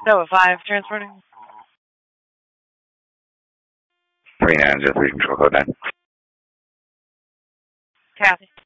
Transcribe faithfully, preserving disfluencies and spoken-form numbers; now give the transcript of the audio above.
Nova five, transporting. three nine zero three, control code nine. Kathy.